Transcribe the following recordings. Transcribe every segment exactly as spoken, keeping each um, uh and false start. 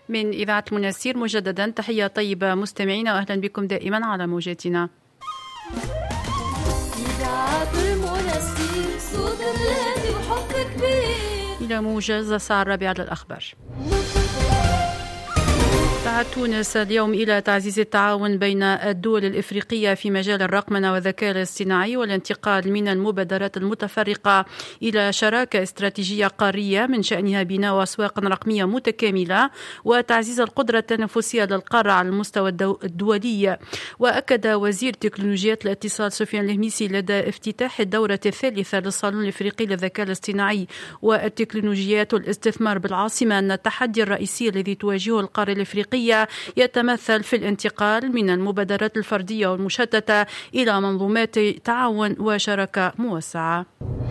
من إذاعة المنستير مجددا تحية طيبة مستمعينا، وأهلا بكم دائما على موجاتنا. إذاعة المنستير صوت الذي وحب كبير. إلى موجز الساعة الرابعة للأخبار. دعت تونس اليوم إلى تعزيز التعاون بين الدول الإفريقية في مجال الرقمنة والذكاء الاصطناعي والانتقال من المبادرات المتفرقة إلى شراكة استراتيجية قارية من شأنها بناء أسواق رقمية متكاملة وتعزيز القدرة التنافسية للقارة على المستوى الدولي. وأكد وزير تكنولوجيات الاتصال سفيان الهميسي لدى افتتاح الدورة الثالثة للصالون الإفريقي للذكاء الاصطناعي والتكنولوجيات والاستثمار بالعاصمة أن التحدي الرئيسي الذي تواجهه القارة الإفريقية يتمثل في الانتقال من المبادرات الفردية والمشتتة إلى منظومات تعاون وشراكة موسعة.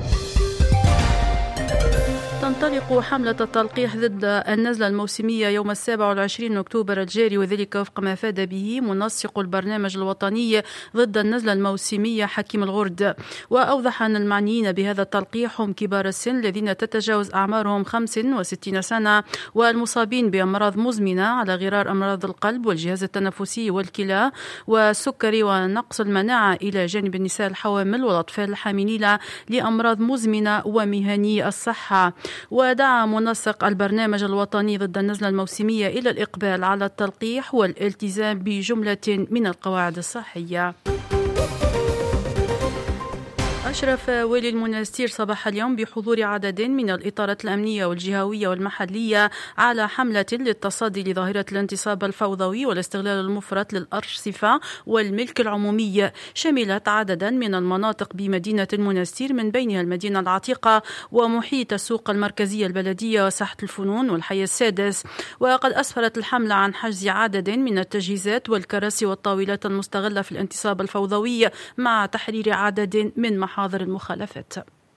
تنطلق حملة التلقيح ضد النزلة الموسمية يوم السابع والعشرين من أكتوبر الجاري، وذلك وفق ما أفاد به منسق البرنامج الوطني ضد النزلة الموسمية حكيم الغرد. وأوضح أن المعنيين بهذا التلقيح هم كبار السن الذين تتجاوز أعمارهم خمس وستين سنة والمصابين بأمراض مزمنة على غرار أمراض القلب والجهاز التنفسي والكلى والسكري ونقص المناعة، إلى جانب النساء الحوامل والأطفال الحاملين لأمراض مزمنة ومهني الصحة. ودعا منسق البرنامج الوطني ضد النزلة الموسمية إلى الإقبال على التلقيح والالتزام بجملة من القواعد الصحية. أشرف والي المنستير صباح اليوم بحضور عدد من الإطارات الأمنية والجهوية والمحلية على حملة للتصدي لظاهرة الانتصاب الفوضوي والاستغلال المفرط للأرصفة والملك العمومي. شملت عددا من المناطق بمدينة المنستير من بينها المدينة العتيقة ومحيط السوق المركزية البلدية وساحة الفنون والحي السادس. وقد أسفرت الحملة عن حجز عدد من التجهيزات والكراسي والطاولات المستغلة في الانتصاب الفوضوي مع تحرير عدد من محاضر المخالفات.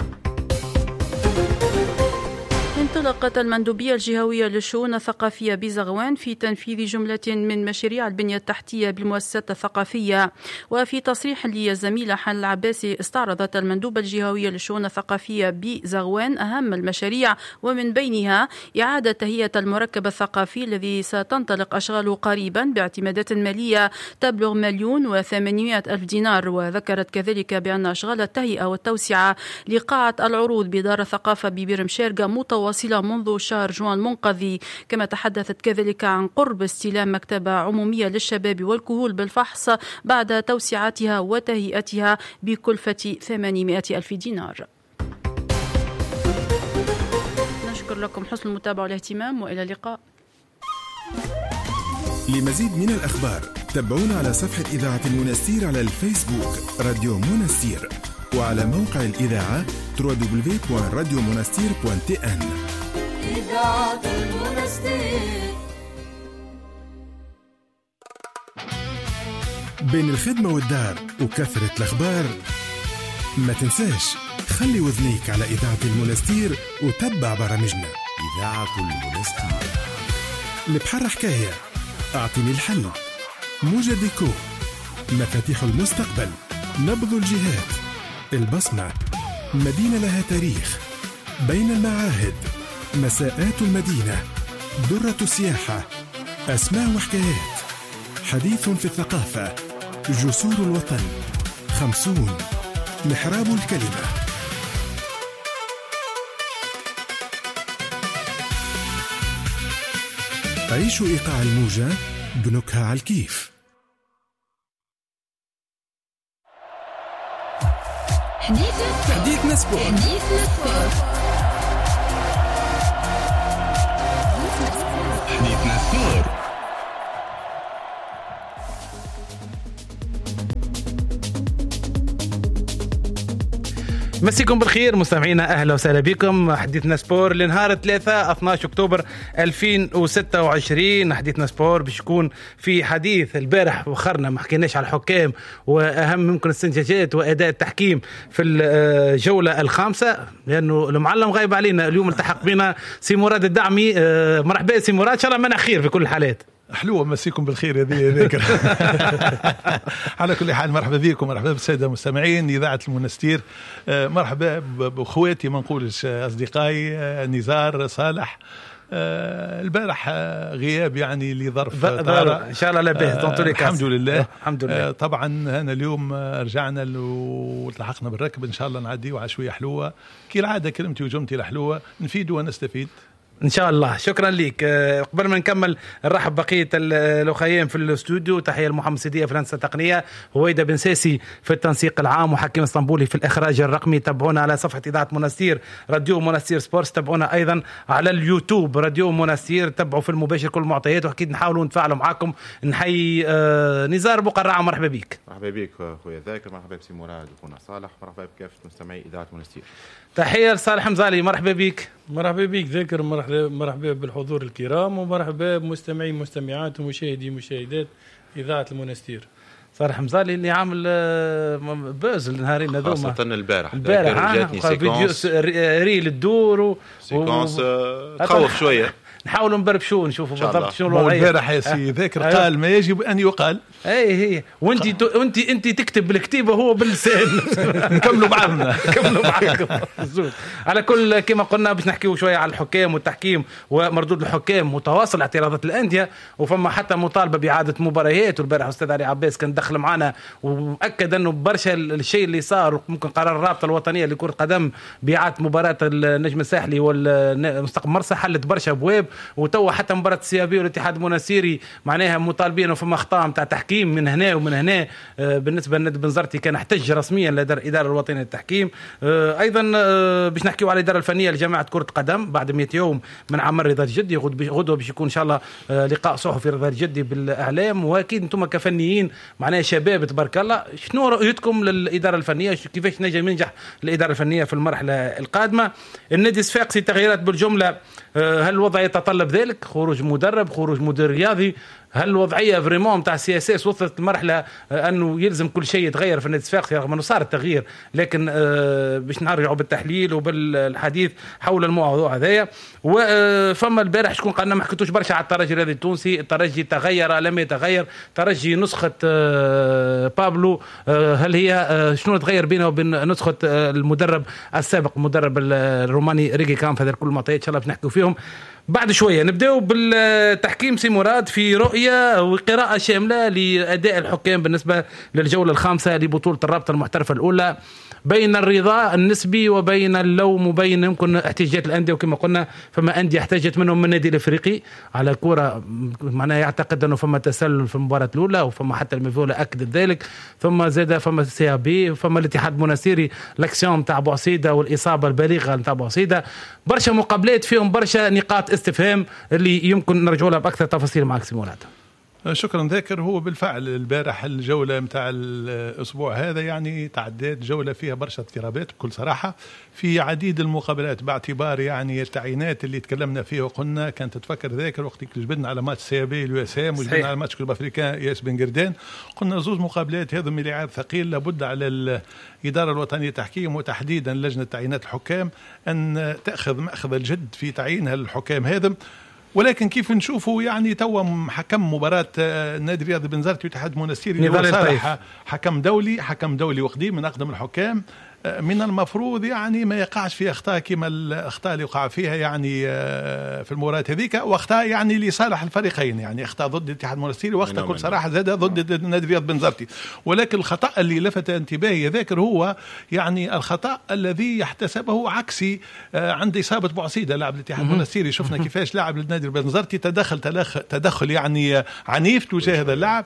انطلقت المندوبية الجهوية للشؤون الثقافية بزغوان في تنفيذ جملة من مشاريع البنية التحتية بالمؤسسات الثقافية. وفي تصريح للزميلة حل العباسي استعرضت المندوبة الجهوية للشؤون الثقافية بزغوان أهم المشاريع، ومن بينها إعادة تهيئة المركب الثقافي الذي ستنطلق أشغاله قريبا باعتمادات مالية تبلغ مليون وثمانمائة ألف دينار. وذكرت كذلك بأن أشغال التهيئة والتوسعة لقاعة العروض بدار الثقافة ببيرم شارقة متواصلة منذ شهر جوان المنقذي. كما تحدثت كذلك عن قرب استلام مكتبة عمومية للشباب والكهول بالفحص بعد توسعتها وتهيئتها بكلفة ثمانمائة ألف دينار. نشكر لكم حسن المتابعة والاهتمام، وإلى اللقاء. لمزيد من الأخبار تابعونا على صفحة إذاعة المنستير على الفيسبوك راديو منستير، وعلى موقع الإذاعة دبليو دبليو دبليو دوت راديو منستير دوت تي إن. إذاعة المنستير. بين الخدمة والدار وكثرة الأخبار ما تنساش خلي وذنيك على إذاعة المنستير وتبع برامجنا. إذاعة المنستير. البحر حكاية، أعطيني الحل، موجة ديكو، مفاتيح المستقبل، نبض الجهات، البصمة، مدينة لها تاريخ، بين المعاهد، مساءات المدينة، درة السياحة، أسماء وحكايات، حديث في الثقافة، جسور الوطن، خمسون، محراب الكلمة. عيشوا إيقاع الموجة بنكهة على الكيف. حديثنا سبورت. حديثنا سبورت. حديثنا سبورت. مسيكم بالخير مستمعينا، أهلا وسهلا بكم. حديثنا سبور لنهار الثلاثاء اثني عشر أكتوبر ألفين وستة وعشرين. حديثنا سبور باش يكون في حديث البارح وخرنا ما حكيناش على الحكام وأهم ممكن استنتاجات وأداء التحكيم في الجولة الخامسة، لأنه المعلم غايب علينا اليوم. التحق بنا سي مراد الدعمي. مرحبا سي مراد، إن شاء الله منع خير في كل الحالات. حلوة، مسيكم بالخير هذه ذكر. على كل حال مرحبا بكم، مرحبا بالسادة المستمعين إذاعة المنستير، مرحبا بأخواتي ما نقولش أصدقائي نزار صالح آه البارح غياب يعني لظرف طارئ ان شاء الله لا به آه الحمد لله الحمد لله. آه طبعا انا اليوم رجعنا وتلحقنا بالركب، ان شاء الله نعدي وعشويه حلوه كي العاده، كلمتي وجمتي الحلوه نفيد ونستفيد ان شاء الله. شكرا لك. قبل ما نكمل نرحب بقيه الاخيين في الاستوديو. تحيه لمحمد سيديه في الهندسه التقنيه، هويدا بن ساسي في التنسيق العام، وحكيم اسطنبولي في الاخراج الرقمي. تابعونا على صفحه اذاعه منستير راديو منستير سبورتس، تابعونا ايضا على اليوتيوب راديو منستير، تابعوا في المباشر كل المعطيات، واكيد نحاولوا نتفاعلوا معكم. نحيي آه نزار بقرعه، مرحبا بك. مرحبا بك خويا ذاكر، مرحبا بسي مراد وخونا صالح، مرحبا بكافه مستمعي اذاعه منستير. تحيه لصالح مزالي، مرحبا بك. مرحبا بك ذاكر، مرحبا مرحبا بالحضور الكرام، ومرحبا بمستمعي مستمعات ومشاهدي مشاهدات اذاعه المنستير. صالح مزالي اللي عامل بوز النهارين هذوما، خاصة البارح البارح جاتني سيكونس ريل الدور و... سيكونس تخوف شويه. نحاولوا نبربشوا نشوفوا بالضبط شنو الوضع. البارح يا سي ذاكر قال ما يجب ان يقال. اي هي وانت وانت انت تكتب بالكتيبه وهو باللسان. نكملوا بعضنا نكملوا بعضكم. على كل كما قلنا باش نحكيوا شويه على الحكام والتحكيم ومردود الحكام، متواصل اعتراضات الانديه، وفما حتى مطالبه باعاده مباريات. والبارح استاذ علي عباس كان دخل معنا واكد انه برشا الشيء اللي صار، ممكن قرار الرابطه الوطنيه لكره القدم باعاده مباراه النجم الساحلي والمستقبل مرسى حلت برشا ابواب، وتوا حتى مباراه السيابي والاتحاد المنستيري معناها مطالبين وفما اخطاء نتاع تحكيم من هنا ومن هنا. بالنسبه لنادي بنزرتي كان احتج رسميا لدى الاداره الوطنيه للتحكيم. ايضا باش نحكيوا على الاداره الفنيه لجماعه كره قدم بعد مئة يوم من عمل رضا الجدي. غدوه باش يكون ان شاء الله لقاء صحفي رضا الجدي بالاعلام، واكيد انتم كفنيين معناها شباب تبارك الله، شنو رؤيتكم للاداره الفنيه؟ كيفاش نجم ينجح الاداره الفنيه في المرحله القادمه؟ النادي الصفاقسي تغييرات بالجمله، هل الوضع يتطلب ذلك؟ خروج مدرب، خروج مدير رياضي، هل الوضعيه فريمون تاع السي اس اس وصلت لمرحله انه يلزم كل شيء يتغير في النادي الصفاقسي رغم انه صار التغيير، لكن باش نرجعوا بالتحليل وبالحديث حول الموضوع هذايا. وفما البارح شكون قالنا ما حكيتوش برشا على الترجي الرياضي التونسي. الترجي تغير لم يتغير؟ ترجي نسخه بابلو، هل هي شنو تغير بينه وبين نسخه المدرب السابق المدرب الروماني ريكي كامف؟ هذا كل المعطيات ان شاء الله باش نحكيوا فيهم بعد شويه. نبداو بالتحكيم سي مراد في رؤيه وقراءه شامله لاداء الحكام بالنسبه للجوله الخامسه لبطوله الرابطه المحترفه الاولى، بين الرضا النسبي وبين اللوم وبين يمكن احتياجات الانديه. وكما قلنا فما انديه احتاجت منهم من النادي الافريقي على كره معناها يعتقد انه فما تسلل في المباراه الاولى، وفما حتى المفوله اكدت ذلك. ثم زاد فما سي بي، فما الاتحاد المنستيري لاكسيون تاع بوعسيده والاصابه البالغه تاع بوعسيده. برشا مقابلات فيهم برشا نقاط استفهام اللي يمكن نرجعوا لها باكثر تفاصيل معك سي مراد. شكرا ذاكر. هو بالفعل البارح الجولة متاع الأسبوع هذا يعني تعديت جولة فيها برشا اضطرابات بكل صراحة في عديد المقابلات، باعتبار يعني التعيينات اللي تكلمنا فيها وقلنا كانت تتفكر ذاكر وقت اللي جبنا على ماتش سيابي اليو اس ام وجبنا على ماتش كلوب افريكان ياس بن قردان، قلنا زوز مقابلات هذا ملعب ثقيل لابد على الإدارة الوطنية للتحكيم وتحديدا لجنة تعيينات الحكام أن تأخذ مأخذ الجد في تعيينها الحكام هذا. ولكن كيف نشوفوا يعني توا حكم مباراة نادي الرياضي بنزرتي واتحاد منستيري نضال حكم دولي حكم دولي وقديم من أقدم الحكام، من المفروض يعني ما يقعش في أخطاء كما الأخطاء اللي وقع فيها يعني في المباراة هذيك، واخطاء يعني لصالح الفريقين، يعني أخطاء ضد الاتحاد المنستيري واخطاء كل صراحة زاد ضد نادي الرياضي بنزرتي. ولكن الخطأ اللي لفت انتباهي ذاكر هو يعني الخطأ الذي يحتسبه عكسي عند إصابة بوعسيدة لاعب الاتحاد المنستيري. شفنا كيفاش لاعب النادي البنزرتي تدخل تدخل يعني عنيف تجاه هذا اللاعب،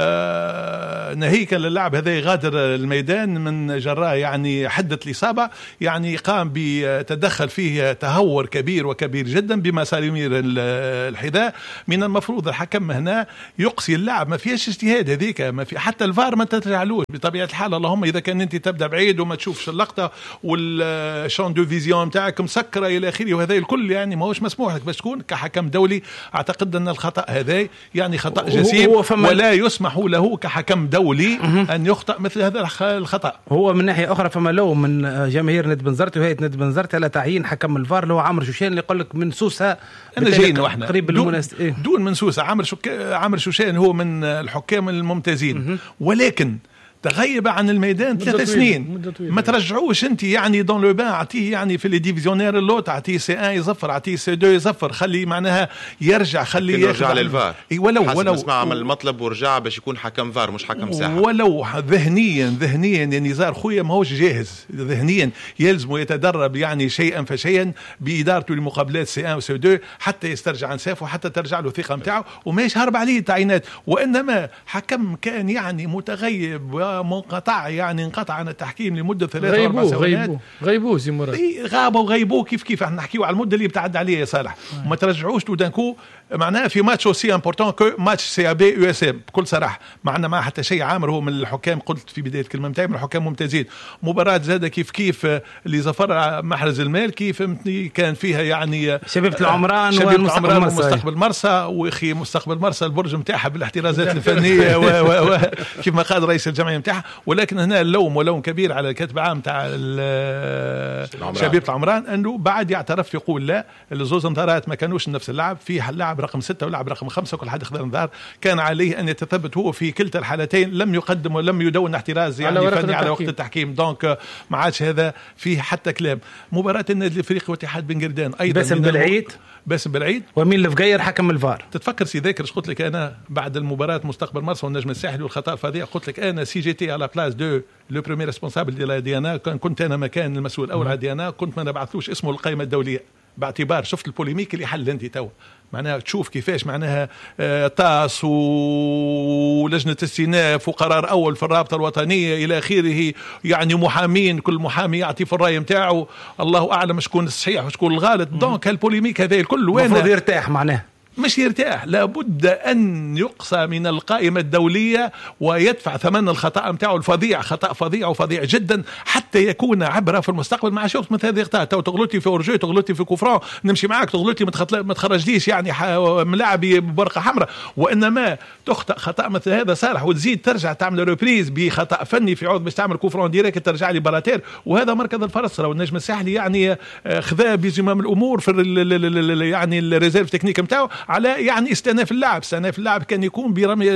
ناهيك للاعب هذا يغادر الميدان من جراء يعني حدة الإصابة، يعني قام بتدخل فيه تهور كبير وكبير جدا بمسار يمير الحذاء. من المفروض الحكم هنا يقصي اللاعب، ما فيهاش اجتهاد هذيك، ما في حتى الفار ما تتجعلوش بطبيعة الحال، اللهم إذا كان أنت تبدأ بعيد وما تشوفش اللقطة والشون دو فيزيون تاعك مسكرة إلى آخره، وهذا الكل يعني ما هوش مسموح لك باش تكون كحكم دولي. أعتقد أن الخطأ هذا يعني خطأ جسيم ولا يسمح له كحكم دولي أن يخطأ مثل هذا الخطأ. هو من ناحية أخرى فما لو من جماهير نادي بنزرتي وهيئة نادي بنزرتي على تعيين حكم الفار اللي هو عمرو شوشان اللي يقول لك من سوسة. أنا جاينا وإحنا قريب دون, المنست... إيه؟ دون من سوسة. عمرو شك... عمرو شوشان هو من الحكام الممتازين، ولكن تغيب عن الميدان ثلاث سنين ما ترجعوش انت يعني دون لو بان اعطيه يعني في لي ديفيزيونير اللوت اعطيه سي واحد يزفر اعطيه سي اثنين يزفر خلي معناها يرجع خلي يرجع للفار ولو ولو اسمع عمل المطلب ورجع باش يكون حكم فار مش حكم ساحه ولو ذهنيا ذهنيا يعني نزار خويا ماهوش جاهز ذهنيا يلزم يتدرب يعني شيئا فشيئا بادارته لمقابلات سي واحد وسي اثنين حتى يسترجع انسافه وحتى ترجع له الثقه نتاعو وماش هرب عليه تعيينات وانما حكم كان يعني متغيب ومنقطع يعني انقطع عن التحكيم لمده ثلاث او اربع سنوات غيبوه غيبوه سي مراد غابوا وغيبوه كيف كيف احنا نحكيو على المده اللي ابتعد عليه يا صالح وما ترجعوش تو دانكو معناها في ماتش اوسي امبورتون كو ماتش سي ا بي يو اس ام بكل صراحه معنا ما حتى شيء عامر هو من الحكام قلت في بدايه الكلمه نتاعي من الحكام ممتازين مباراه زاده كيف كيف اللي ظفر محرز المالكي فهمتني كان فيها يعني شبيبه العمران والمستقبل مرسى مستقبل مرسى واخي مستقبل مرسى البرج نتاعها بالاحترازات الفنيه وكيف ما قال رئيس الجمعيه نتاعها ولكن هنا اللوم ولوم كبير على الكاتب عام تاع شبيبه العمران انه بعد يعترف يقول لا الزوز انذارات ما كانوش نفس اللعب فيه اللاعب رقم ستة واللاعب رقم خمسة كل حد خذ انذار كان عليه ان يتثبت هو في كلتا الحالتين لم يقدم ولم يدون احتراز يعني على فني على وقت التحكيم دونك ما عادش هذا فيه حتى كلام مباراه النادي الافريقي واتحاد بن قردان ايضا باسم بالعيد باسم بالعيد ومين الفقير حكم الفار تتفكر سي ذاكر قلت لك انا بعد المباراه مستقبل مرسى والنجم الساحلي والخطا الفظيع قلت لك انا سي جي تي على بلاس دو لو بريمير ريسبونسابل دي لا ديانا كنت انا مكان المسؤول الاول على ديانا كنت ما نبعثلوش اسمه القائمه الدوليه باعتبار شفت البوليميك اللي حل انت تو معناها تشوف كيفاش معناها آه تاس ولجنة استئناف وقرار أول في الرابطة الوطنية إلى آخره يعني محامين كل محامي يعطي في الرأي متاعه الله أعلم شكون الصحيح وشكون الغلط دونك هالبوليميك هذا الكل وين المفروض يرتاح معناه مش يرتاح لابد أن يقصى من القائمة الدولية ويدفع ثمن الخطأ متاعه الفظيع خطأ فظيع وفظيع جدا حتى يكون عبرة في المستقبل مع شوط مثل هذه الأخطاء تو تغلطي في أورجي تغلطي في كوفران نمشي معاك تغلطي ما تخرجليش يعني ملاعبي بورقة حمراء وإنما تخطأ خطأ مثل هذا صالح وتزيد ترجع تعمل ريبريز بخطأ فني في عوض باش تعمل كوفران ديريكت ترجع لي بلاتير وهذا مركز الفرص والنجم الساحلي يعني خذا بزمام الأمور في يعني الريزيرف تكنيك متاعه على يعني استئناف اللاعب استئناف اللاعب كان يكون برمي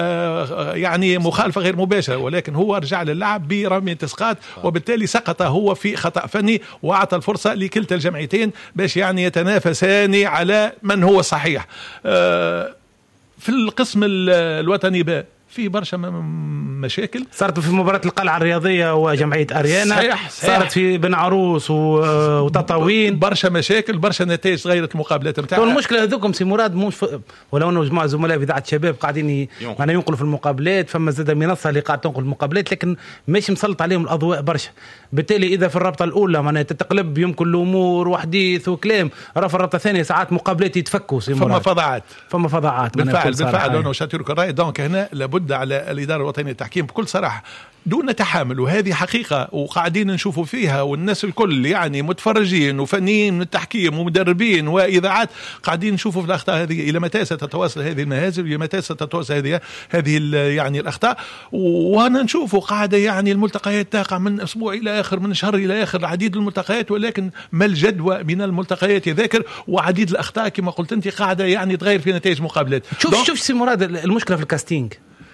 آه يعني مخالفة غير مباشرة ولكن هو رجع للعب برمي تسقاط وبالتالي سقط هو في خطأ فني وأعطى الفرصة لكلتا الجمعيتين باش يعني يتنافسان على من هو صحيح آه في القسم الوطني با في برشا مشاكل صارت في مباراة القلعة الرياضية وجمعية أريانا صحيح صحيح. صارت في بن عروس وتطاوين برشا مشاكل برشا نتائج تغيرت المقابلات نتاعها المشكلة هذوكم سي مراد مش ف... ولو انه جماعة زملاء في إذاعة شباب قاعدين ي... معنا ينقلوا في المقابلات فما زاد منصة اللي قاعد تنقل المقابلات لكن مش مسلط عليهم الأضواء برشا بالتالي إذا في الرابطة الأولى معناها تتقلب يمكن الأمور وحديث وكلام راه في الرابطة الثانية ساعات مقابلات يتفكوا سي مراد فما فضاعات فما فضاعات بالفعل بالفعل أنا وشاتيرك الرأي دونك هنا لابد على الإدارة الوطنية للتحكيم بكل صراحة دون تحامل وهذه حقيقة وقاعدين نشوفوا فيها والناس الكل يعني متفرجين وفنيين من التحكيم ومدربين وإذاعات قاعدين نشوفوا في الأخطاء هذه إلى متى ستتواصل هذه المهازل إلى متى ستتواصل هذه هذه يعني الأخطاء وأنا نشوفوا قاعدة يعني الملتقيات تقع من أسبوع إلى آخر من شهر إلى آخر عديد الملتقيات ولكن ما الجدوى من الملتقيات يذاكر وعديد الأخطاء كما قلت أنت قاعدة يعني تغير في نتائج مقابلات شوف شوف سي مراد المشكلة في الكاستينج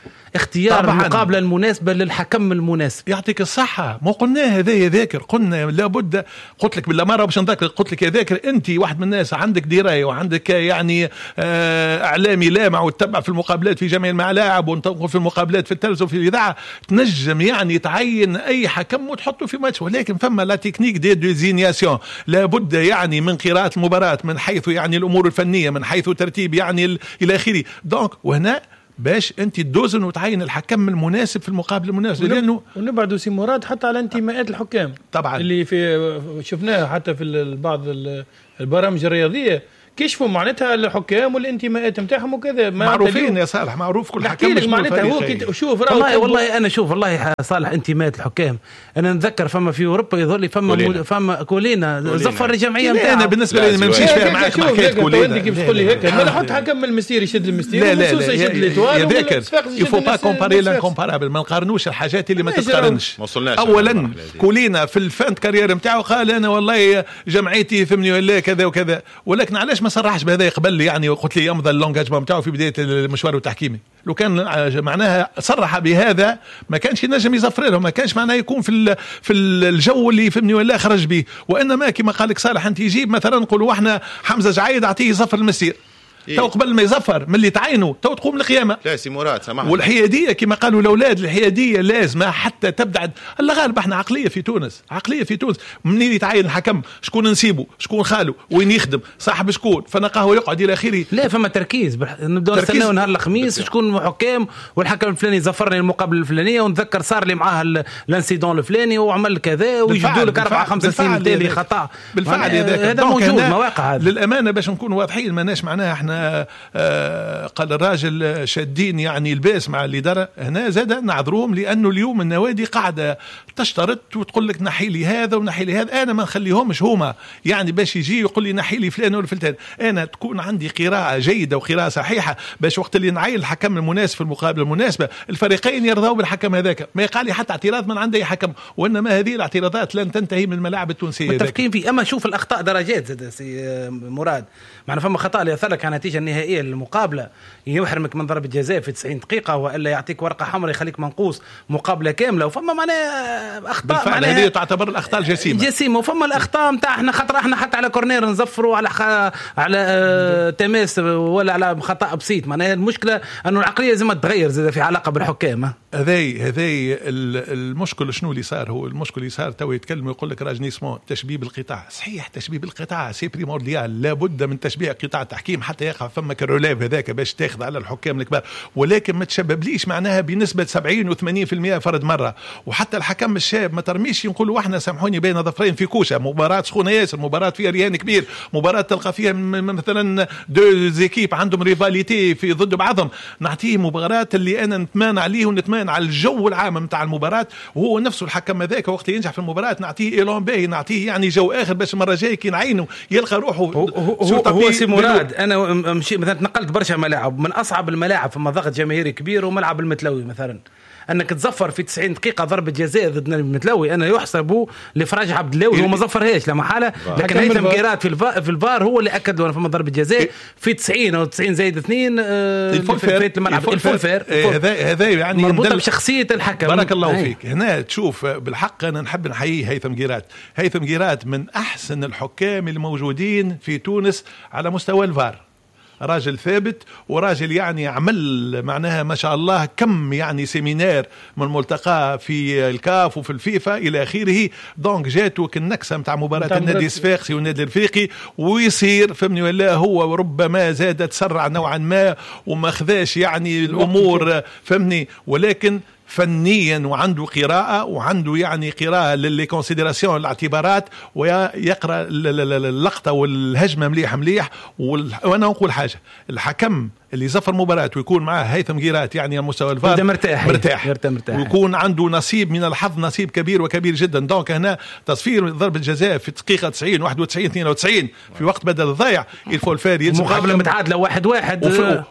اختيار طبعاً. المقابلة المناسبة للحكم المناسب يعطيك الصحة ما قلنا هذا يا ذاكر قلنا لابد قلت لك بالله مرة باش نذكر قلت لك يا ذاكر أنت واحد من الناس عندك دراية وعندك يعني آه إعلامي لامع وتتبع في المقابلات في جميع الملاعب وتنقل في المقابلات في التلفزيون وفي الإذاعة تنجم يعني تعين أي حكم وتحطه في ماتش ولكن فما لا تكنيك دي ديزينياسيون لابد يعني من قراءة المباراة من حيث يعني الأمور الفنية من حيث ترتيب يعني إلى آخره دونك وهنا باش انت تدوزن وتعين الحكم المناسب في المقابل المناسب لانه ونبعدوا سي مراد حتى على انتماءات الحكام طبعا اللي في شفناها حتى في بعض البرامج الرياضيه كشفوا معناتها الحكام والانتماءات نتاعهم وكذا معروفين يا صالح معروف كل حكم مش معناتها هو كي شوف والله والله انا شوف والله صالح انتماءات الحكام انا نتذكر فما في اوروبا يظل فما كولينا. فما كولينا زفر الجمعيه نتاعو انا بالنسبه لي ما نمشيش فيها معاك مع حكايه كولينا انت كيف تقول لي هيك ما نحط حكم المسير يشد المسير لا لا لا يشد ليتوال يا ذاكر يفو با كومباري لا كومبارابل ما نقارنوش الحاجات اللي ما تتقارنش اولا كولينا في الفانت كارير نتاعو قال انا والله جمعيتي فهمني ولا كذا وكذا ولكن علاش ما صرحش بهذا قبل يعني قلت لي يمضى اللونجاجمون نتاعو في بدايه المشوار التحكيمي. لو كان معناها صرح بهذا ما كانش ينجم يزفر له، ما كانش معناها يكون في في الجو اللي فهمني ولا خرج به. وانما كما قال لك صالح انت يجيب مثلا نقولوا احنا حمزه جعيد اعطيه يزفر المسير إيه؟ تو قبل ما يزفر من اللي تعينوا تو تقوم القيامه. لا سي مراد سامحني. والحياديه كما قالوا الاولاد الحياديه لازمه حتى تبدع. الله غالب احنا عقليه في تونس، عقليه في تونس منين يتعين الحكم شكون نسيبه، شكون خاله، وين يخدم، صاحب شكون، فنقهوه يقعد الى اخره. لا فما تركيز بح... نبداو نستناو نهار الخميس شكون حكام والحكم الفلاني زفرني المقابله الفلانيه ونتذكر صار لي معاه الانسيدون الفلاني وعمل كذا ويجدوا لك اربعه خمسه سنين تالي خطا. بالفعل هذا موجود مواقع. هذا للامانه باش نكون واضحين ماناش معناها احنا آه قال الراجل شادين يعني الباس مع اللي درى هنا زاد نعذروهم لانه اليوم النوادي قاعده تشترط وتقول لك نحي لي هذا ونحي لي هذا. انا ما نخليهمش هما يعني باش يجي يقول لي نحي لي فلان ولا فلان. انا تكون عندي قراءه جيده وقراءه صحيحه باش وقت اللي نعين الحكم المناسب في المقابله المناسبه الفريقين يرضوا بالحكم هذاك، ما يقع لي حتى اعتراض من عند اي حكم. وانما هذه الاعتراضات لن تنتهي من الملاعب التونسيه. متفقين في. اما شوف الاخطاء درجات زاد سي مراد. معنا فما خطا اللي اثر لك على النتيجه النهائيه للمقابله يحرمك من ضربه جزاء في تسعين دقيقه والا يعطيك ورقه حمراء يخليك منقوص مقابله كامله. وفما معناها اخطاء معناها هذه تعتبر الاخطاء الجسيمه جسيمه. وفما الاخطاء نتاع احنا خاطر احنا حتى على كورنير نزفروا على خ... على آه... تماس ولا على خطا بسيط. معناها المشكله انه العقليه لازم تتغير زاد في علاقه بالحكام. هذي هذي المشكل شنو اللي صار؟ هو المشكل اللي صار تو يتكلم ويقول لك راجنيسمون تشبيب القطاع. صحيح تشبيب القطاع سي بريمورديال، لابد من تشبيع قطاع التحكيم حتى يقع فما كروليف هذاك باش تاخذ على الحكام الكبار. ولكن ما تشببليش معناها بنسبه سبعين وثمانين في المئة فرد مره. وحتى الحكم الشاب ما ترميش نقولوا احنا سامحوني بين ظفرين في كوشه، مباراه سخونه ياسر، مباراه فيها ريان كبير، مباراه تلقى فيها مثلا دو زيكيب عندهم ريفاليتي في ضد بعضهم. نعطيه مباراه اللي انا نتمان عليه ونتمان على الجو العام نتاع المباراه. وهو نفسه الحكم هذاك وقت ينجح في المباراه نعطيه ايلون باهي، نعطيه يعني جو اخر باش المره الجايه كي نعينه يلقى روحه. هو, هو, هو سي مراد انا مشي مثلا تنقلت برشا ملاعب، من اصعب الملاعب فما ضغط جماهيري كبير وملعب المتلوي مثلا انك تزفر في تسعين دقيقه ضربه جزاء ضد المتلوي انا يحسب لفراج عبد الله. هو ما زفرهاش لا محاله، لكن هيثم قيرات في في الفار هو اللي اكد له فما ضربه جزاء في تسعين او تسعين زائد اثنين في الملعب الفولفير. هذا هذا يعني مربوطه بشخصيه الحكم. بارك الله هي. فيك. هنا تشوف بالحق انا نحب نحيي هيثم قيرات. هيثم قيرات من احسن الحكام الموجودين في تونس على مستوى الفار. راجل ثابت وراجل يعني عمل معناها ما شاء الله كم يعني سيمينار من ملتقى في الكاف وفي الفيفا الى اخره. دونك جاتو كالنكسه نتاع مباراه النادي الصفاقسي والنادي الافريقي ويصير فهمني ولا هو ربما زاد تسرع نوعا ما وما خذاش يعني الامور فهمني، ولكن فنيا وعنده قراءة وعنده يعني قراءة للكونسيدراسيون الاعتبارات ويقرأ اللقطة والهجمة مليح مليح. وأنا أقول حاجة، الحكم اللي زفر مباراة ويكون معاه هيثم قيرات يعني على مستوى الفار مرتاح مرتاح, مرتاح ويكون عنده نصيب من الحظ نصيب كبير وكبير جدا. دونك هنا تصفير ضربة جزاء في دقيقة تسعين واحد وتسعين اثنين وتسعين في وقت بدل الضيع الفول فار يلزم مقابلة متعادلة واحد واحد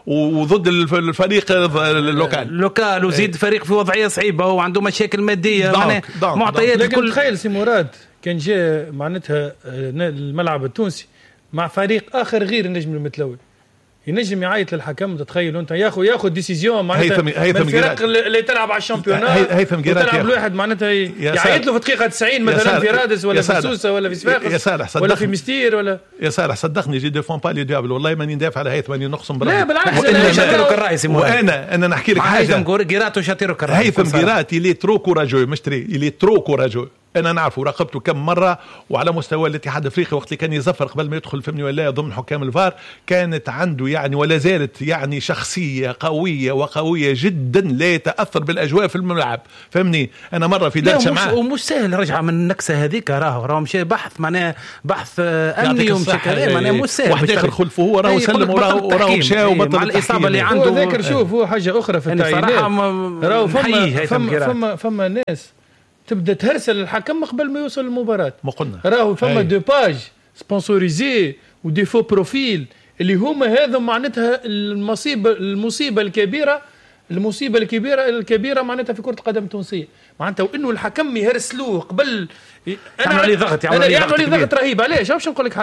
وضد الفريق اللوكال لوكال وزيد فريق في وضعية صعيبة وعنده مشاكل مادية معطيات. لكن تخيل سي مراد كان جاء معناتها الملعب التونسي مع فريق آخر غير النجم المتلوي ينجم يعيط للحكم. تتخيل انت ياخذ ياخذ ديسيزيون معناتها من الفرق اللي تلعب على الشامبيونات هيثم قيرات تلعب الواحد معناتها يعيط له في دقيقه تسعين مثلا في رادس ولا في سوسه ولا في صفاقس ولا في مستير ولا يا صالح. صدقني جي دو فون با لي ديابل والله ماني ندافع على هيثم، ماني نقسم براسي. لا بالعكس انا شاطرك الرئيسي وانا انا نحكي لك حاجه. هيثم قيرات وشاطرك الرئيسي. هيثم قيرات اللي ترو كوراجو مشتري اللي ترو كوراجو. انا نعرفه راقبته كم مره وعلى مستوى الاتحاد الافريقي وقت اللي كان يزفر قبل ما يدخل فهمني ولا ضمن حكام الفار كانت عنده يعني ولا زالت يعني شخصيه قويه وقويه جدا لا يتاثر بالاجواء في الملعب فهمني. انا مره في درجه معاه ومش سهل رجع من النكسه هذيك راهو راهو مشى بحث معناه بحث امني ومشى كلام معناه مش سهل. واحد اخر خلفه هو راهو سلم وراه مشى وبطل مع الاصابه اللي عنده. ذاكر شوف هو حاجه اخرى في التعيينات راهو فما فما فما ناس تبدا تهرسل الحكم قبل ما يوصل المباراه. ما قلنا راهو فما دو باج سبونسوريزي ودي فو بروفيل اللي هما هذا معناتها المصيبه المصيبه الكبيره المصيبه الكبيره الكبيره معناتها في كره القدم التونسيه معناتها وانه الحكم يهرسلوه قبل. انا يعمل لي ضغط يعمل لي ضغط رهيب. علاش باش نقول لك حاجه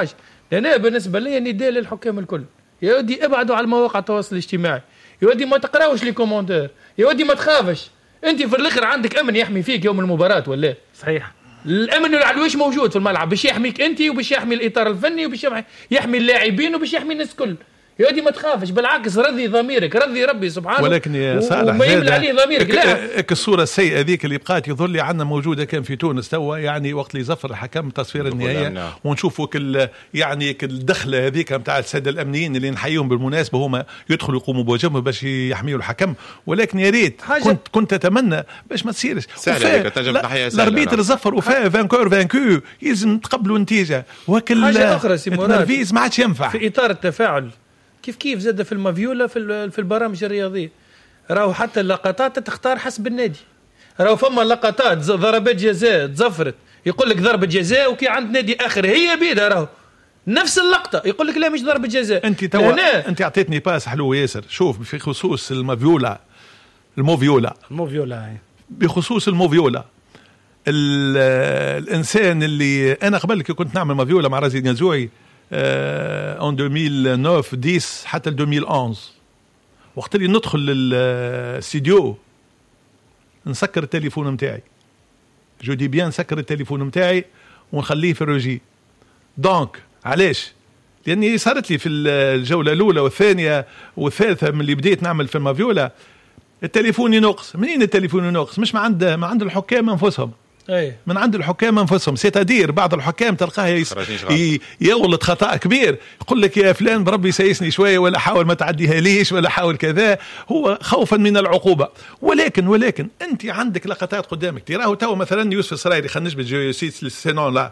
لأن بالنسبة لي نداء للحكام الكل، يا ودي ابعدوا على المواقع التواصل الاجتماعي، يا ودي ما تقراوش لي كومنتير، يا ودي ما تخافش، انت في الاخر عندك امن يحمي فيك يوم المباراة ولا؟ صحيح. الامن العلويش موجود في الملعب باش يحميك انت وباش يحمي الاطار الفني وباش يحمي اللاعبين وباش يحمي الناس الكل. يا ودي ما تخافش، بالعكس رضي ضميرك، رضي ربي سبحانه. ولكن يا صالح وما يمل عليه ضميرك. لا الصوره السيئه ذيك اللي بقات يظل لي عندنا موجوده كان في تونس توا، يعني وقت اللي زفر الحكم تصفير النهائيه ونشوفوا كل يعني كل الدخله هذيك نتاع الساده الامنيين اللي نحييهم بالمناسبه، هما يدخلوا يقوموا بواجبهم باش يحميوا الحكم. ولكن يا ريت كنت كنت اتمنى باش ما تصيرش الاربيتر زفر وفا فانكور فانكو يلزم تقبلوا نتيجه. وكل حاجه اخرى سي مراد ما عادش ينفع في اطار التفاعل كيف كيف زاد في المافيولا في في البرامج الرياضيه. راهو حتى اللقطات تختار حسب النادي، راهو فما لقطات ضربات جزاء تزفرت يقول لك ضربه جزاء، وكي عند نادي اخر هي بيدها راهو نفس اللقطه يقول لك لا مش ضربه جزاء. انت توا انت اعطيتني باس حلو ياسر. شوف في خصوص المافيولا الموفيولا الموفيولا بخصوص الموفيولا الانسان اللي انا قبل كي كنت نعمل مافيولا مع رازي نزوعي ان ألفين وتسعة عشر حتى ل ألفين وأحد عشر، وقت اللي ندخل للاستديو نسكر التليفون متاعي، جو دي بيان نسكر التليفون متاعي ونخليه في الروجي. دونك علاش؟ لاني صارت لي في الجوله الاولى والثانيه والثالثه من اللي بديت نعمل في المافيولا التليفون ينقص. منين التليفون ينقص؟ مش ما عند ما عند الحكام انفسهم، أي. من عند الحكام انفسهم. سيتادير بعض الحكام تلقاه يس... ي... يغلط خطأ كبير، يقول لك يا فلان بربي سيسني شويه، ولا حاول ما تعديها ليش، ولا حاول كذا، هو خوفا من العقوبه. ولكن ولكن انت عندك لقطات قدامك. تراه تو مثلا يوسف السرايري خلينا نجبد جوسيس السينون لا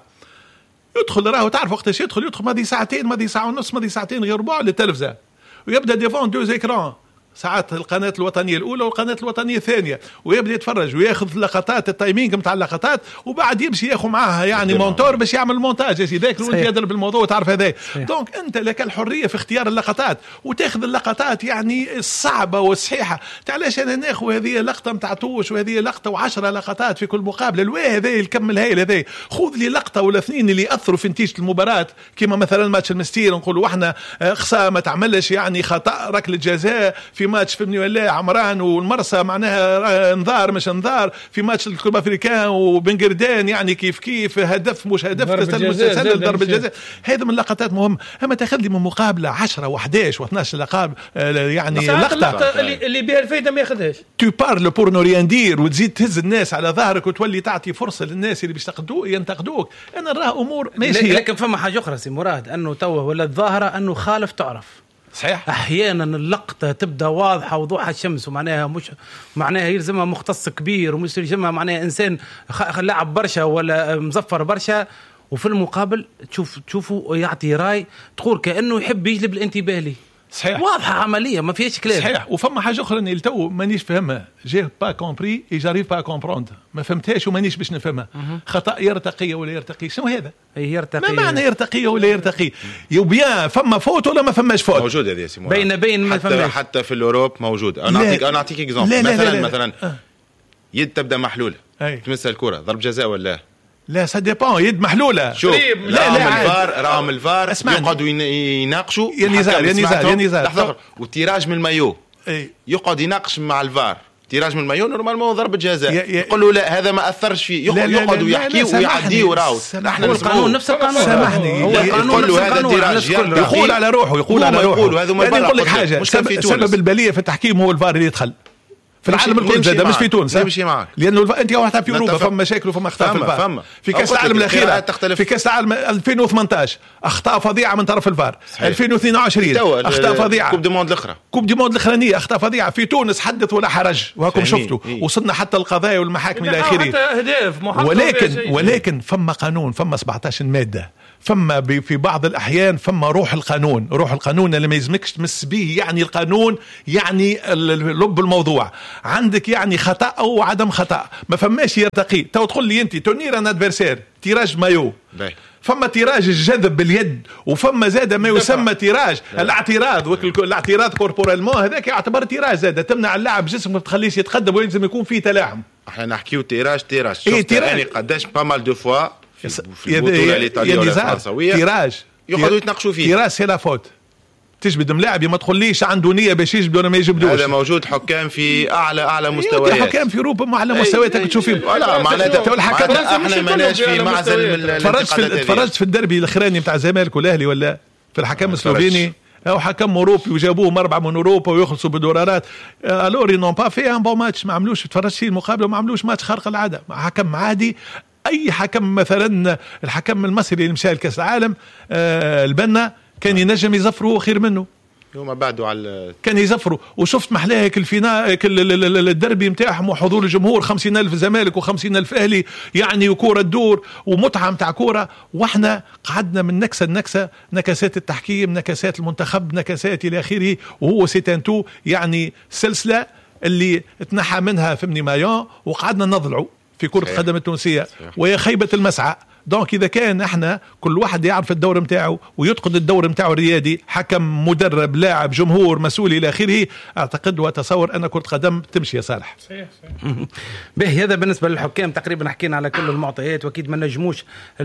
يدخل، راهو تعرف وقتاش يدخل يدخل ماضي ساعتين ماضي ساعه ونص ماضي ساعتين غير ربع للتلفزه، ويبدا ديفون دو زيكران ساعات القناة الوطنية الأولى والقناة الوطنية الثانية، ويبدأ يتفرج وياخذ لقطات التايمينج متاع اللقطات، وبعد يمشي ياخذ معاها يعني مونتور باش يعمل المونتاج. يا سيدي ذاك وانت يدرب الموضوع وتعرف هذا. دونك انت لك الحرية في اختيار اللقطات وتاخذ اللقطات يعني الصعبة والصحيحة. علاش انا ناخذ هذه لقطة متاع توش وهذه لقطة وعشرة لقطات في كل مقابلة؟ الواه هذا الكم الهائل هذا، خذ لي لقطة ولا اثنين اللي يأثروا في نتيجة المباراة، كما مثلا ماتش المستير نقولوا احنا خصا ما تعملش يعني خطأ ركلة جزاء في ماتش فهمني ولا عمران والمرسى معناها انذار مش انذار، في ماتش الكوبا افريكان وبنجردان يعني كيف كيف هدف مش هدف تسلل ضرب الجزاء. هذا من اللقطات مهمة. اما تاخذ لي من مقابلة عشرة وحداش واثناش لقاب يعني لقطة اللي, اللي بها الفايدة ما ياخذهاش. تو بارل بور نو ريان دير وتزيد تهز الناس على ظهرك وتولي تعطي فرصة للناس اللي باش ينتقدوك. انا نراه امور ماشي. لكن فما حاجة اخرى سي مراد، انه توه ولا الظاهرة انه خالف تعرف. صحيح. احيانا اللقطه تبدا واضحه وضوح الشمس، ومعناها مش معناها يلزمها مختص كبير، ومش يلزمها معناها انسان لاعب برشا ولا مزفر برشا، وفي المقابل تشوف تشوفه يعطي راي تقول كانه يحب يجلب الانتباه ليه. صحيح. واضحه عمليه ما فيهاش كلام. صحيح. وفما حاجه اخرى اللي تو مانيش فهمها، جي با كومبري اي جاريف با كومبروند، ما فهمتهاش ومانيش باش نفهمها. خطا يرتقي ولا يرتقي، شنو هذا؟ اي يرتقي، ما معنى يرتقي ولا يرتقي؟ يبيان فما فوت ولا ما فماش فوت؟ موجود هذه يا سي مراد، بين بين ما حتى, حتى في الاوروب موجود. انا نعطيك انا نعطيك اكزامبل مثلا لا لا لا. مثلا أه. يد تبدا محلوله، تمس الكره ضرب جزاء ولا لا؟ سا ديبون، يد محلوله. شوف راهم الفار راهم الفار يقعدوا يناقشوا يا نزار يا نزار يا نزار والتيراج من المايو يقعد يناقش مع الفار. تيراج من المايو نورمالمون ضربة جزاء، يقول له لا هذا ما اثرش فيه، يقعد ويحكي ويعدي وراو. احنا القانون نفس القانون، سامحني، هو القانون له هذا التيراج يقول على روحه يقول على روحه. هذا ما نقول لك حاجه، سبب البليه في التحكيم هو الفار اللي يدخل في العالم الكل زاد، مش في تونس. لانه الف... انت واحد في اوروبا فما مشاكل وفما اخطاء في الفار. في كاس العالم الاخيره في كاس العالم ألفين وثمانية عشر اخطاء فظيعه من طرف الفار. ألفين واثنين وعشرين اخطاء فظيعه. كوب دي موند الاخرى كوب دي موند الاخرانيه اخطاء فظيعه. في تونس حدث ولا حرج، وهاكم شفتوا وصلنا حتى القضايا والمحاكم الى اخره. ولكن ولكن فما قانون، فما سبعطاش ماده، فما في بعض الأحيان فما روح القانون. روح القانون اللي ما يزمكش تمس به، يعني القانون يعني لب الموضوع. عندك يعني خطأ أو عدم خطأ، ما فماش يرتقي. تو تقول لي أنت تونير أن أدفيرسير تيراج مايو، فما تيراج الجذب باليد، وفما زاد ما يسمى تيراج الاعتراض. الاعتراض كوربورالمون هذاك يعتبر تيراج، زاد تمنع اللاعب جسمه ما تخليش يتقدم، ويلزم يكون فيه تلاعب. احنا نحكيو تيراج تيراج شفت يعني قداش با مال دو فوا في البطوله الايطاليه ولا الفرنسويه تيراج يقعدوا يتناقشوا فيه. تيراس سي لا فوت، تجبد ملاعب ما تقوليش عنده نيه باش يجبدوا ولا ما يجبدوش. هذا موجود حكام في اعلى اعلى مستويات. حكام في اوروبا اعلى مستوياتك تشوفين. لا معناتها احنا ماناش في معزل. تفرجت في تفرجت في الدربي الاخراني نتاع الزمالك والاهلي ولا في الحكم السلوفيني او حكم اوروبي وجابوهم اربعه من اوروبا ويخلصوا بدولارات. الوري نون با في ان بون ماتش، ما عملوش تفرجت فيه المقابله وما عملوش ماتش خارق العاده. حكم عادي. اي حكم مثلا الحكم المصري اللي مشى لكاس العالم آه البنا كان ينجم يزفروا خير منه. يوم بعده على كان يزفروا. وشفت محلاه هيك الفينا الدربي نتاعهم وحضور الجمهور خمسين ألف زمالك وخمسين ألف اهلي يعني، وكوره تدور ومتعه نتاع كوره. واحنا قعدنا من نكسه لنكسه، نكسات التحكيم، نكسات المنتخب، نكسات الى اخره. وهو سيتانتو يعني سلسله اللي تنحى منها فهمني مايون وقعدنا نضلعوا في كره القدم التونسيه وهي خيبه المسعى. دونك اذا كان احنا كل واحد يعرف الدور نتاعو ويتقن الدور نتاعو الريادي، حكم مدرب لاعب جمهور مسؤول الى اخره، اعتقد واتصور ان كره قدم تمشي يا صالح. صحيح صحيح. به هذا بالنسبه للحكام تقريبا حكينا على كل المعطيات، واكيد ما نجموش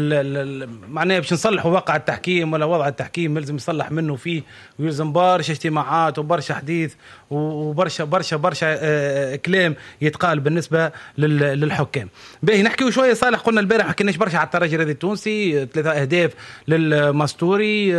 معناها باش نصلحوا واقع التحكيم ولا وضع التحكيم يلزم يصلح منه فيه، ويلزم برشا اجتماعات وبرشا حديث وبرشا برشا برشا آه كلام يتقال بالنسبه للحكام. به نحكيوا شويه صالح، قلنا البارح ما حكيناش برشا على الترجي الرياضي التونسي، ثلاثة أهداف للماستوري.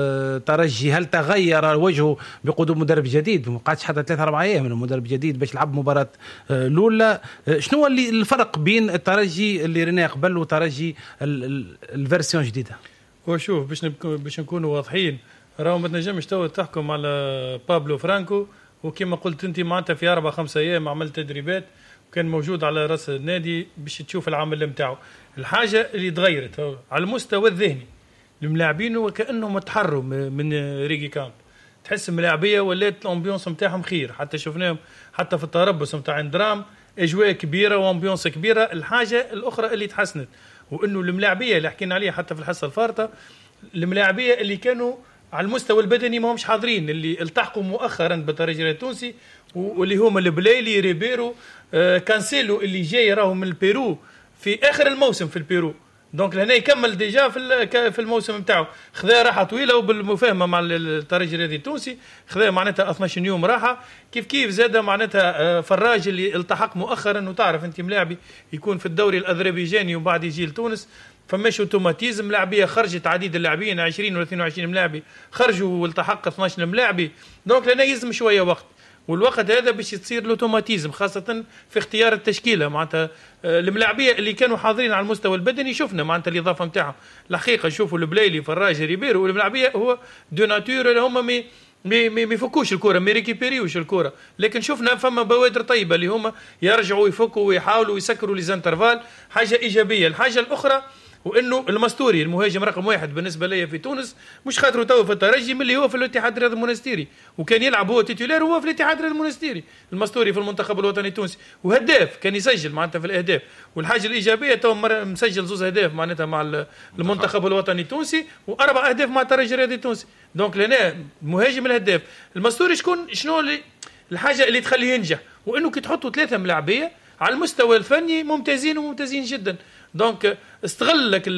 ترجي هل تغير وجهه بقدوم مدرب جديد؟ ما قعدش حتى ثلاثة أربعة أيام من المدرب الجديد باش يلعب مباراة الأولى. شنو اللي الفرق بين الترجي اللي ريناه قبل وترجي الفيرسيون جديدة؟ وشوف باش باش نكونوا واضحين، راهو ما تنجمش تو تحكم على بابلو فرانكو، وكما قلت انت معناتها في أربعة خمسة أيام عمل تدريبات وكان موجود على رأس النادي باش تشوف العمل نتاعو. الحاجة اللي تغيرت على المستوى الذهني الملاعبين وكأنهم تحروا من ريجي كامب، تحس ملاعبية ولات الامبيونس نتاعهم خير، حتى شفناهم حتى في التربص نتاع اندرام اجواء كبيرة وامبيونس كبيرة. الحاجة الأخرى اللي تحسنت وإنه الملاعبية اللي حكينا عليها حتى في الحصة الفارطة، الملاعبية اللي كانوا على المستوى البدني ما همش حاضرين، اللي التحقوا مؤخرا بالترجي التونسي واللي هم البليلي ريبيرو آه كانسيلو اللي جاي راهو من البيرو في اخر الموسم في البيرو. دونك لهنا يكمل ديجا في في الموسم نتاعو، خذا راحه طويله وبالمفاهمه مع الترجي الرياضي التونسي، خذا معناتها اثناش يوم راحه. كيف كيف زاد معناتها فراج اللي التحق مؤخرا، وتعرف انت ملاعبي يكون في الدوري الاذربيجاني وبعد يجي لتونس فماش اوتوماتيزم. لاعبيه خرجت عديد اللاعبين عشرين ولا اثنين وعشرين ملاعبي خرجوا والتحق اثناش ملاعبي. دونك لهنا يلزم شويه وقت، والوقت هذا باش تصير الاوتوماتيزم خاصه في اختيار التشكيله. معناتها الملاعبيه اللي كانوا حاضرين على المستوى البدني شفنا معناتها الاضافه نتاعهم الحقيقه، نشوفوا البليلي فراج ريبيرو والملاعبيه هو دو ناتور اللي هما مي مي مي يفكوش الكره، ما ريكيبيريوش الكره، لكن شفنا فما بوادر طيبه اللي هما يرجعوا يفكوا ويحاولوا يسكروا لي زانترفال، حاجه ايجابيه. الحاجه الاخرى وانه الماستوري المهاجم رقم واحد بالنسبه لي في تونس، مش خاطر تو في الترجي من اللي هو في الاتحاد الرياضي المونستيري، وكان يلعب هو تيتولير هو في الاتحاد الرياضي المونستيري. الماستوري في المنتخب الوطني التونسي وهداف كان يسجل معناتها في الاهداف. والحاجه الايجابيه تو مسجل زوز اهداف معناتها مع المنتخب الوطني التونسي واربع اهداف مع الترجي الرياضي التونسي. دونك لهنا مهاجم الهداف. الماستوري شكون شنو اللي الحاجه اللي تخليه ينجح، وانه كي تحطوا ثلاثه ملاعبيه على المستوى الفني ممتازين وممتازين جدا. دونك استغل لك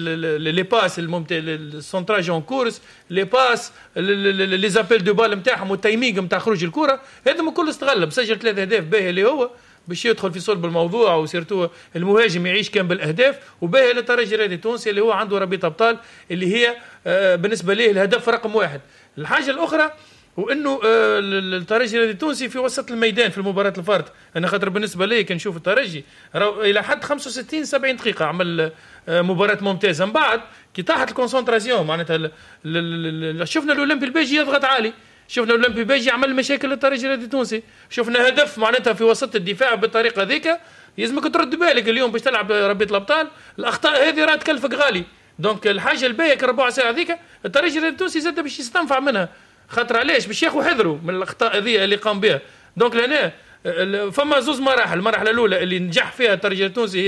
لي باس السونتراج اون كورس، لي باس لي زابيل دو بال نتاعهم والتايمينغ نتاع خروج الكره، هذا كله استغل. بسجل ثلاث اهداف باهي اللي هو باش يدخل في صلب الموضوع، وسيرتو المهاجم يعيش كان بالاهداف. وباهي للترجي الرياضي التونسي اللي هو عنده ربيط ابطال اللي هي بالنسبه ليه الهدف رقم واحد. الحاجه الاخرى وانه الترجي الرياضي التونسي في وسط الميدان في المباراه الفارطه. انا خاطر بالنسبه لي كنشوف الترجي الى حد خمسة وستين سبعين دقيقه عمل مباراه ممتازه. من بعد كي طاحت الكونسنتراسيون معناتها شفنا الاولمبي الباجي يضغط عالي، شفنا الاولمبي الباجي عمل مشاكل للترجي الرياضي التونسي، شفنا هدف معناتها في وسط الدفاع بالطريقه ذيك. يلزمك ترد بالك اليوم باش تلعب ربيط الابطال، الاخطاء هذه راه تكلفك غالي. دونك الحاجه الباهيه كربع ساعه ذيك الترجي الرياضي التونسي زاد باش يستنفع منها، خاطر علاش باش ياخذوا حذروا من الاخطاء هذه اللي قام بها. دونك لهنا فما زوز مراحل، المرحله الاولى اللي نجح فيها الترجي التونسي